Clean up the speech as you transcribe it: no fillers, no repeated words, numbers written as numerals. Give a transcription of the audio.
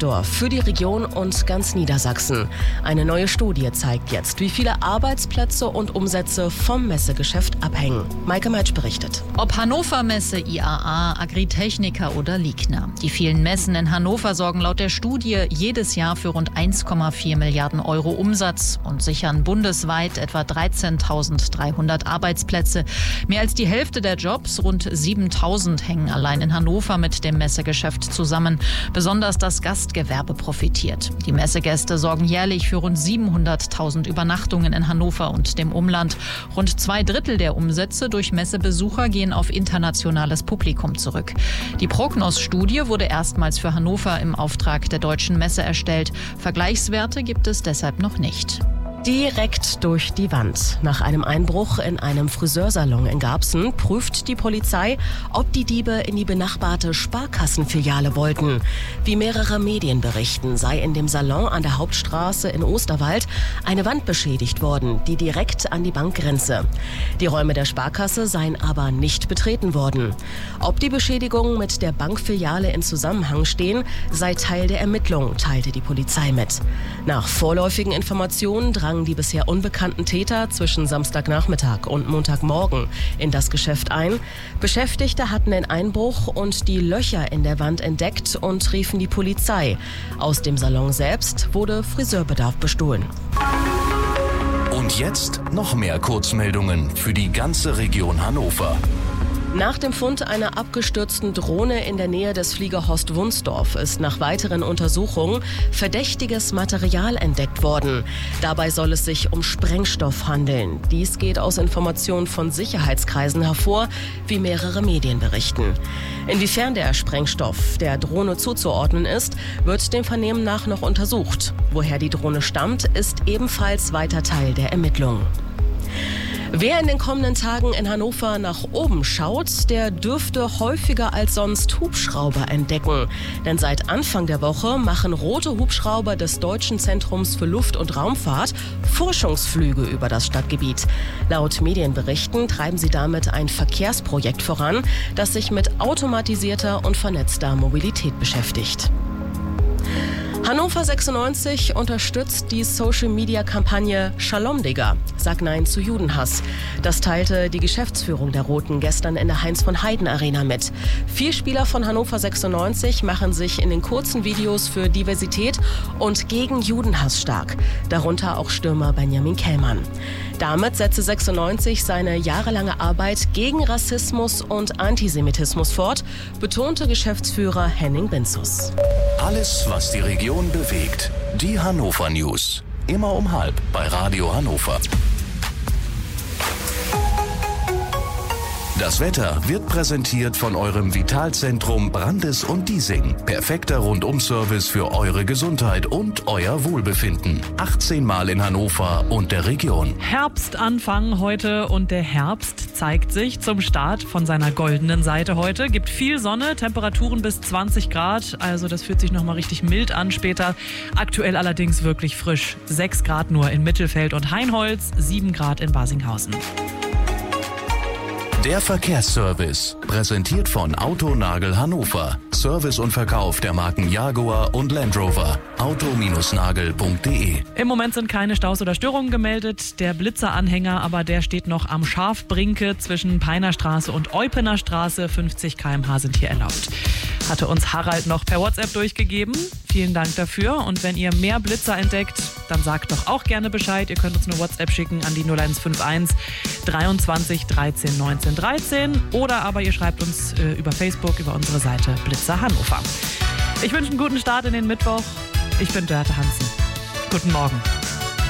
Faktor für die Region und ganz Niedersachsen. Eine neue Studie zeigt jetzt, wie viele Arbeitsplätze und Umsätze vom Messegeschäft abhängen. Maike Meitsch berichtet. Ob Hannover Messe, IAA, Agritechnica oder Ligna. Die vielen Messen in Hannover sorgen laut der Studie jedes Jahr für rund 1,4 Milliarden Euro Umsatz und sichern bundesweit etwa 13.300 Arbeitsplätze. Mehr als die Hälfte der Jobs, rund 7.000, hängen allein in Hannover mit dem Messegeschäft zusammen. Besonders das Gastgewerbe profitiert. Die Messegäste sorgen jährlich für rund 700.000 Übernachtungen in Hannover und dem Umland. Rund 2/3 der Umsätze durch Messebesucher gehen auf internationales Publikum zurück. Die Prognos-Studie wurde erstmals für Hannover im Auftrag der Deutschen Messe erstellt. Vergleichswerte gibt es deshalb noch nicht. Direkt durch die Wand. Nach einem Einbruch in einem Friseursalon in Garbsen prüft die Polizei, ob die Diebe in die benachbarte Sparkassenfiliale wollten. Wie mehrere Medien berichten, sei in dem Salon an der Hauptstraße in Osterwald eine Wand beschädigt worden, die direkt an die Bank grenze. Die Räume der Sparkasse seien aber nicht betreten worden. Ob die Beschädigungen mit der Bankfiliale in Zusammenhang stehen, sei Teil der Ermittlung, teilte die Polizei mit. Nach vorläufigen Informationen drangen die bisher unbekannten Täter zwischen Samstagnachmittag und Montagmorgen in das Geschäft ein. Beschäftigte hatten den Einbruch und die Löcher in der Wand entdeckt und riefen die Polizei. Aus dem Salon selbst wurde Friseurbedarf bestohlen. Und jetzt noch mehr Kurzmeldungen für die ganze Region Hannover. Nach dem Fund einer abgestürzten Drohne in der Nähe des Fliegerhorst Wunsdorf ist nach weiteren Untersuchungen verdächtiges Material entdeckt worden. Dabei soll es sich um Sprengstoff handeln. Dies geht aus Informationen von Sicherheitskreisen hervor, wie mehrere Medien berichten. Inwiefern der Sprengstoff der Drohne zuzuordnen ist, wird dem Vernehmen nach noch untersucht. Woher die Drohne stammt, ist ebenfalls weiter Teil der Ermittlungen. Wer in den kommenden Tagen in Hannover nach oben schaut, der dürfte häufiger als sonst Hubschrauber entdecken. Denn seit Anfang der Woche machen rote Hubschrauber des Deutschen Zentrums für Luft- und Raumfahrt Forschungsflüge über das Stadtgebiet. Laut Medienberichten treiben sie damit ein Verkehrsprojekt voran, das sich mit automatisierter und vernetzter Mobilität beschäftigt. Hannover 96 unterstützt die Social-Media-Kampagne Shalom Digga, sag Nein zu Judenhass. Das teilte die Geschäftsführung der Roten gestern in der Heinz-von-Heiden-Arena mit. 4 Spieler von Hannover 96 machen sich in den kurzen Videos für Diversität und gegen Judenhass stark, darunter auch Stürmer Benjamin Kellmann. Damit setze 96 seine jahrelange Arbeit gegen Rassismus und Antisemitismus fort, betonte Geschäftsführer Henning Binzus. Alles, was die Region bewegt. Die Hannover News. Immer um 12:30 bei Radio Hannover. Das Wetter wird präsentiert von eurem Vitalzentrum Brandes und Diesing. Perfekter Rundum-Service für eure Gesundheit und euer Wohlbefinden. 18 Mal in Hannover und der Region. Herbstanfang heute und der Herbst zeigt sich zum Start von seiner goldenen Seite heute. Gibt viel Sonne, Temperaturen bis 20 Grad, also das fühlt sich nochmal richtig mild an später. Aktuell allerdings wirklich frisch. 6 Grad nur in Mittelfeld und Hainholz, 7 Grad in Basinghausen. Der Verkehrsservice, präsentiert von Autonagel Hannover. Service und Verkauf der Marken Jaguar und Land Rover. auto-nagel.de. Im Moment sind keine Staus oder Störungen gemeldet. Der Blitzeranhänger, aber der steht noch am Schafbrinke zwischen Peinerstraße und Eupener Straße. 50 km/h sind hier erlaubt. Hatte uns Harald noch per WhatsApp durchgegeben. Vielen Dank dafür. Und wenn ihr mehr Blitzer entdeckt, dann sagt doch auch gerne Bescheid. Ihr könnt uns eine WhatsApp schicken an die 0151 23 13 19 13 oder aber ihr schreibt uns über Facebook, über unsere Seite Blitzer Hannover. Ich wünsche einen guten Start in den Mittwoch. Ich bin Dörte Hansen. Guten Morgen.